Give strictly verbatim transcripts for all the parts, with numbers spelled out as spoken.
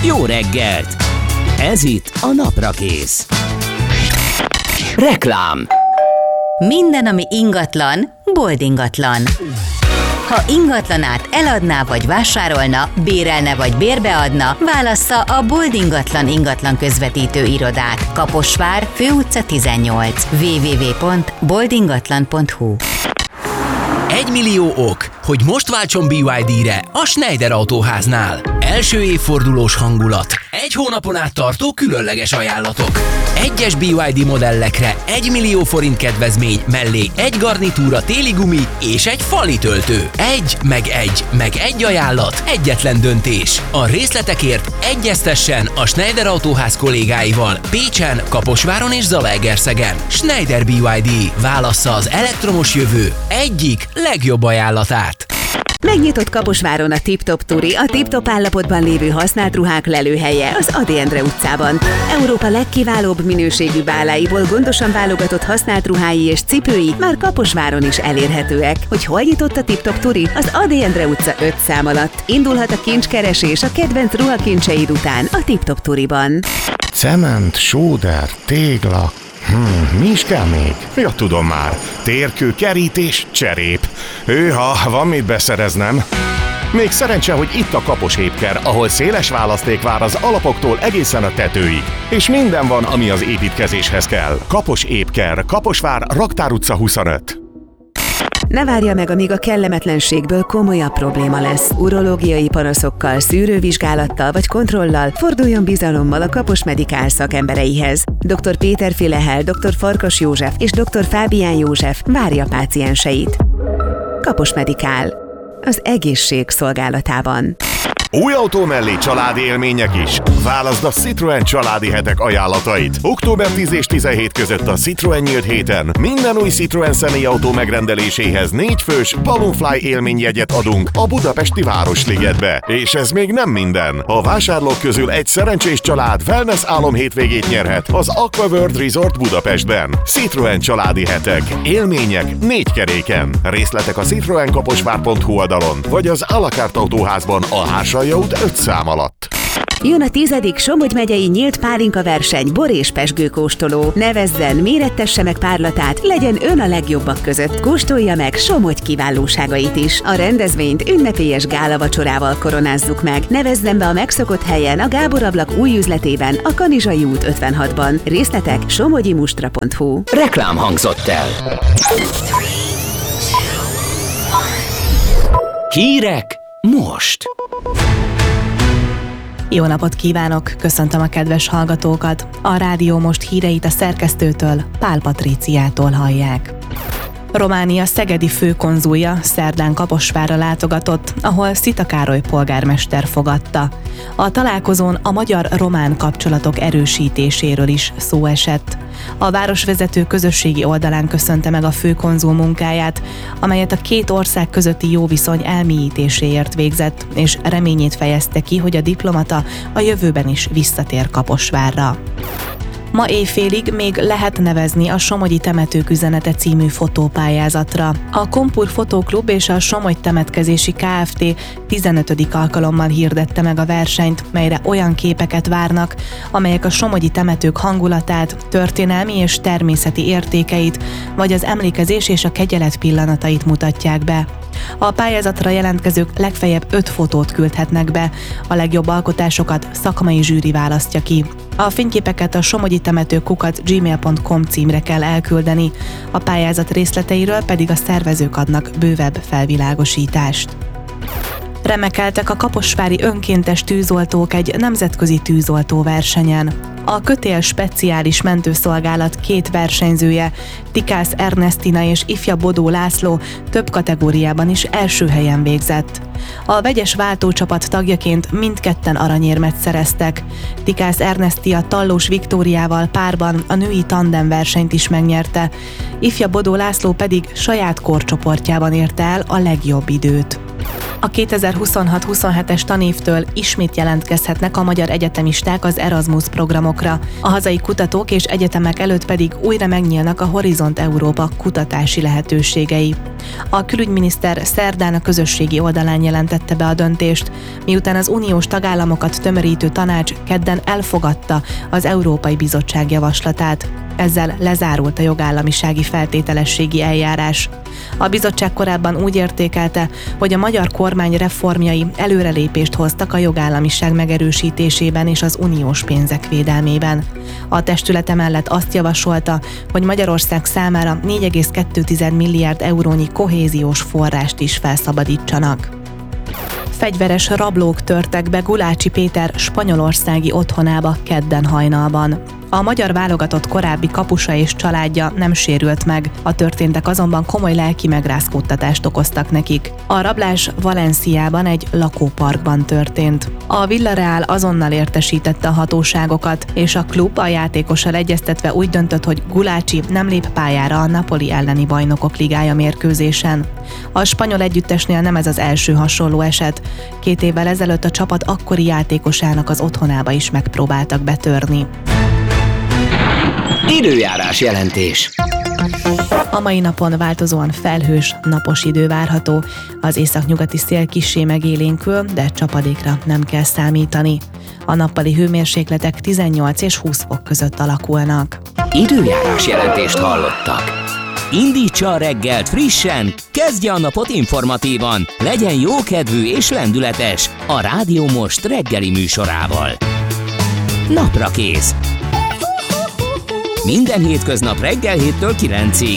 Jó reggelt! Ez itt a Naprakész. Reklám. Minden, ami ingatlan, boldingatlan. Ha ingatlanát eladná vagy vásárolna, bérelne vagy bérbeadna, válassza a Boldingatlan ingatlan közvetítő irodát. Kaposvár, Főutca tizennyolc. double-u double-u double-u pont boldingatlan pont hu. Egy millió ok, hogy most váltson bé ipszilon dé-re a Schneider Autóháznál. Első évfordulós hangulat, egy hónapon át tartó különleges ajánlatok. Egyes bé ipszilon dé modellekre egy millió forint kedvezmény mellé egy garnitúra téli gumi és egy fali töltő. Egy, meg egy, meg egy ajánlat, egyetlen döntés. A részletekért egyeztessen a Schneider Autóház kollégáival Pécsen, Kaposváron és Zalaegerszegen. Schneider bé ipszilon dé válassza az elektromos jövő egyik legjobb ajánlatát. Megnyitott Kaposváron a Tip-Top Turi, a tip-top állapotban lévő használt ruhák lelőhelye az Ady Endre utcában. Európa legkiválóbb minőségű báláiból gondosan válogatott használt ruhái és cipői már Kaposváron is elérhetőek. Hogy hol nyitott a Tip-Top Turi? Az Ady Endre utca öt szám alatt. Indulhat a kincskeresés a kedvenc ruhakincseid után a Tip-Top Turiban. Cement, sóder, tégla... Hmm, mi is kell még? Ja, tudom már. Térkő, kerítés, cserép. Hőha, van mit beszereznem. Még szerencse, hogy itt a Kapos Épker, ahol széles választék vár az alapoktól egészen a tetőig. És minden van, ami az építkezéshez kell. Kapos Épker, Kaposvár, Raktár utca huszonöt. Ne várja meg, amíg a kellemetlenségből komolyabb probléma lesz. Urológiai panaszokkal, szűrővizsgálattal vagy kontrollal forduljon bizalommal a Kapos Medikál szakembereihez. doktor Péter Filehel, doktor Farkas József és doktor Fábián József várja pácienseit. Kapos Medikál. Az egészség szolgálatában. Új autó mellé családi élmények is. Válaszd a Citroen családi hetek ajánlatait. október tíz és tizenhét között a Citroen nyílt héten minden új Citroen személyautó megrendeléséhez négy fős Balloonfly élményjegyet adunk a budapesti Városligetbe. És ez még nem minden. A vásárlók közül egy szerencsés család wellness álom hétvégét nyerhet az Aquaworld Resort Budapestben. Citroen családi hetek. Élmények négy keréken. Részletek a citroen kaposvár pont hu oldalon, vagy az à la carte autóházban a Hársai út öt szám alatt. Jön a tizedik Somogy megyei nyílt pálinka verseny, bor és pezsgőkóstoló. Nevezzen, mérettesse meg párlatát, legyen ön a legjobbak között. Kóstolja meg Somogy kiválóságait is. A rendezvényt ünnepélyes gálavacsorával koronázzuk meg. Nevezzen be a megszokott helyen a Gábor ablak új üzletében, a Kanizsai út ötvenhatban. Részletek somogyimustra pont hu. Reklám hangzott el. Hírek most. Jó napot kívánok! Köszöntöm a kedves hallgatókat! A Rádió Most híreit a szerkesztőtől, Pál Patríciától hallják. Románia szegedi főkonzulja szerdán Kaposvárra látogatott, ahol Szita Károly polgármester fogadta. A találkozón a magyar-román kapcsolatok erősítéséről is szó esett. A városvezető közösségi oldalán köszönte meg a főkonzul munkáját, amelyet a két ország közötti jó viszony elmélyítéséért végzett, és reményét fejezte ki, hogy a diplomata a jövőben is visszatér Kaposvárra. Ma éjfélig még lehet nevezni a Somogyi Temetők üzenete című fotópályázatra. A Kompur Fotóklub és a Somogy Temetkezési Kft. tizenötödik alkalommal hirdette meg a versenyt, melyre olyan képeket várnak, amelyek a somogyi temetők hangulatát, történelmi és természeti értékeit, vagy az emlékezés és a kegyelet pillanatait mutatják be. A pályázatra jelentkezők legfeljebb öt fotót küldhetnek be, a legjobb alkotásokat szakmai zsűri választja ki. A fényképeket a somogyi temető kukac gmail pont com címre kell elküldeni, a pályázat részleteiről pedig a szervezők adnak bővebb felvilágosítást. Remekeltek a kaposvári önkéntes tűzoltók egy nemzetközi tűzoltó versenyen. A Kötél Speciális Mentőszolgálat két versenyzője, Tikász Ernestina és Ifja Bodó László több kategóriában is első helyen végzett. A vegyes váltócsapat tagjaként mindketten aranyérmet szereztek. Tikász Ernestia Tallós Viktóriával párban a női tandem versenyt is megnyerte, Ifja Bodó László pedig saját korcsoportjában érte el a legjobb időt. A kétezer-huszonhat huszonhetes tanévtől ismét jelentkezhetnek a magyar egyetemisták az Erasmus programokra. A hazai kutatók és egyetemek előtt pedig újra megnyílnak a Horizont Európa kutatási lehetőségei. A külügyminiszter szerdán a közösségi oldalán jelentette be a döntést, miután az uniós tagállamokat tömörítő tanács kedden elfogadta az Európai Bizottság javaslatát. Ezzel lezárult a jogállamisági feltételességi eljárás. A bizottság korábban úgy értékelte, hogy a magyar kormány reformjai előrelépést hoztak a jogállamiság megerősítésében és az uniós pénzek védelmében. A testület emellett azt javasolta, hogy Magyarország számára négy egész kettő milliárd eurónyi kohéziós forrást is felszabadítsanak. Fegyveres rablók törtek be Gulácsi Péter spanyolországi otthonába kedden hajnalban. A magyar válogatott korábbi kapusa és családja nem sérült meg, a történtek azonban komoly lelki megrázkódtatást okoztak nekik. A rablás Valenciában egy lakóparkban történt. A Villarreal azonnal értesítette a hatóságokat, és a klub a játékossal egyeztetve úgy döntött, hogy Gulácsi nem lép pályára a Napoli elleni Bajnokok Ligája mérkőzésen. A spanyol együttesnél nem ez az első hasonló eset. Két évvel ezelőtt a csapat akkori játékosának az otthonába is megpróbáltak betörni. Időjárás jelentés. A mai napon változóan felhős, napos idő várható, az északnyugati szél kissé megélénkül, de csapadékra nem kell számítani. A nappali hőmérsékletek tizennyolc és húsz fok között alakulnak. Időjárás jelentést hallottak. Indítsa a reggelt frissen, kezdje a napot informatívan, legyen jókedvű és lendületes a Rádió Most reggeli műsorával. Naprakész. Minden hétköznap reggel héttől kilencig.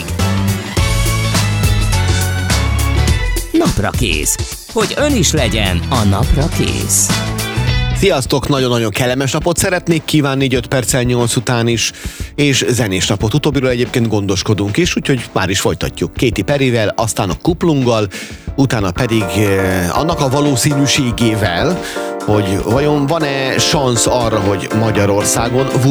Naprakész. Hogy ön is legyen a napra kész. Sziasztok! Nagyon-nagyon kellemes napot szeretnék kívánni öt perccel nyolc után is, és zenés napot. Utóbbiról egyébként gondoskodunk is, úgyhogy már is folytatjuk Katy Perryvel, aztán a Kuplunggal, utána pedig eh, annak a valószínűségével, hogy vajon van-e szansz arra, hogy Magyarországon